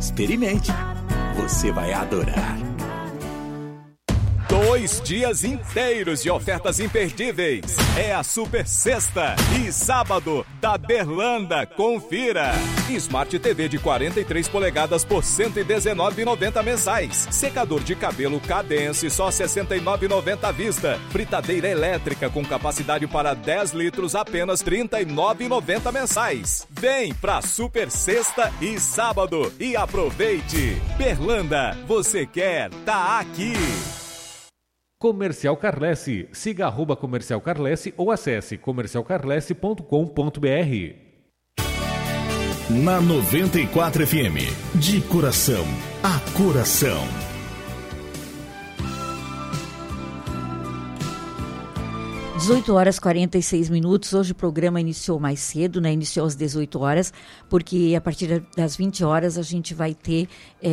Experimente. Você vai adorar. 2 dias inteiros de ofertas imperdíveis. É a Super Sexta e sábado da Berlanda. Confira. Smart TV de 43 polegadas por R$ 119,90 mensais. Secador de cabelo Cadence só R$ 69,90 à vista. Fritadeira elétrica com capacidade para 10 litros apenas R$ 39,90 mensais. Vem pra Super Sexta e sábado e aproveite. Berlanda, você quer, tá aqui. Comercial Carlesse. Siga @Comercial Carlesse ou acesse comercialcarlesse.com.br. Na 94 FM, de coração a coração. Às 18h46. Hoje o programa iniciou mais cedo, né? Iniciou às 18 horas, porque a partir das 20 horas a gente vai ter...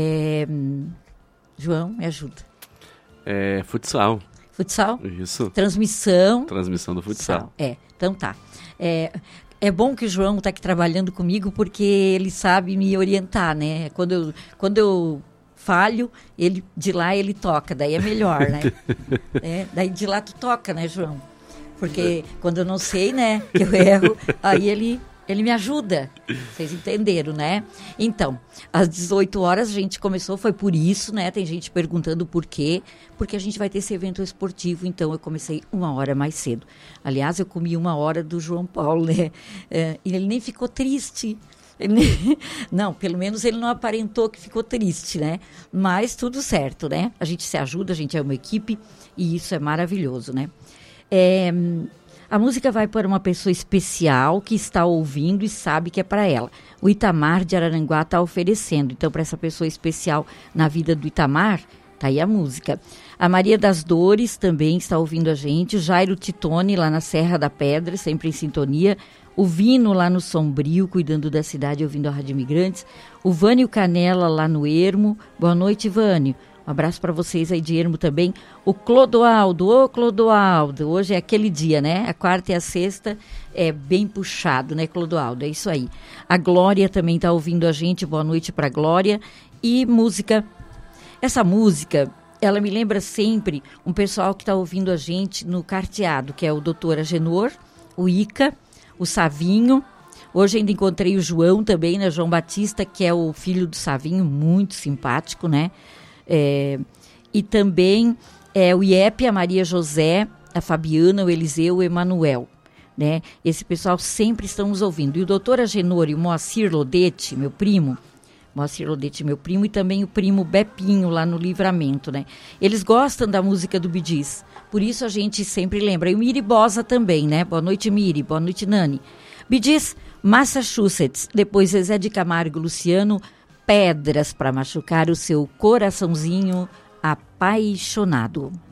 João, me ajuda. Futsal. Futsal? Isso. Transmissão do futsal. Então tá. É bom que o João está aqui trabalhando comigo, porque ele sabe me orientar, né? Quando eu falho, de lá ele toca, daí é melhor, né? Daí de lá tu toca, né, João? Porque quando eu não sei, né, que eu erro, aí ele me ajuda. Vocês entenderam, né? Então, às 18 horas a gente começou, foi por isso, né? Tem gente perguntando por quê. Porque a gente vai ter esse evento esportivo, então eu comecei 1 hora mais cedo. Aliás, eu comi 1 hora do João Paulo, né? E ele nem ficou triste. Não, pelo menos ele não aparentou que ficou triste, né? Mas tudo certo, né? A gente se ajuda, a gente é uma equipe e isso é maravilhoso, né? A música vai para uma pessoa especial que está ouvindo e sabe que é para ela. O Itamar de Araranguá está oferecendo. Então, para essa pessoa especial na vida do Itamar, tá aí a música. A Maria das Dores também está ouvindo a gente. O Jairo Titone, lá na Serra da Pedra, sempre em sintonia. O Vino, lá no Sombrio, cuidando da cidade, ouvindo a Rádio Imigrantes. O Vânio Canela, lá no Ermo. Boa noite, Vânio. Um abraço para vocês aí de Ermo também. O Clodoaldo, Clodoaldo, hoje é aquele dia, né? A quarta e a sexta é bem puxado, né, Clodoaldo? É isso aí. A Glória também está ouvindo a gente, boa noite para a Glória. E música, essa música, ela me lembra sempre um pessoal que está ouvindo a gente no Carteado, que é o Doutor Agenor, o Ica, o Savinho. Hoje ainda encontrei o João também, né? João Batista, que é o filho do Savinho, muito simpático, né? E também o IEP, a Maria José, a Fabiana, o Eliseu, o Emanuel, né? Esse pessoal sempre estão nos ouvindo. E o doutor Agenor e o Moacir Lodete, meu primo, e também o primo Bepinho, lá no Livramento, né? Eles gostam da música do Bee Gees, por isso a gente sempre lembra. E o Miri Bosa também, né? Boa noite, Miri, boa noite, Nani. Bee Gees, Massachusetts, depois Zezé de Camargo e Luciano, Pedras para machucar o seu coraçãozinho apaixonado.